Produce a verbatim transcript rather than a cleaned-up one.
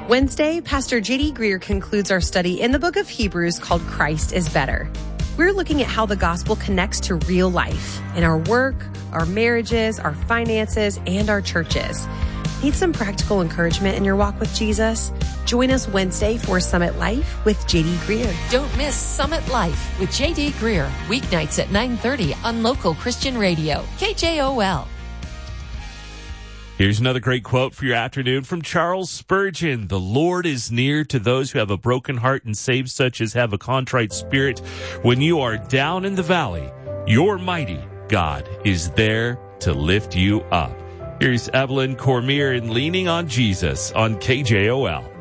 Wednesday, Pastor J D Greer concludes our study in the book of Hebrews called Christ is Better. We're looking at how the gospel connects to real life in our work, our marriages, our finances, and our churches. Need some practical encouragement in your walk with Jesus? Join us Wednesday for Summit Life with J D Greer. Don't miss Summit Life with J D Greer, weeknights at nine thirty on local Christian radio, K J O L. Here's another great quote for your afternoon from Charles Spurgeon. The Lord is near to those who have a broken heart and saves such as have a contrite spirit. When you are down in the valley, your mighty God is there to lift you up. Here's Evelyn Cormier in Leaning on Jesus on K J O L.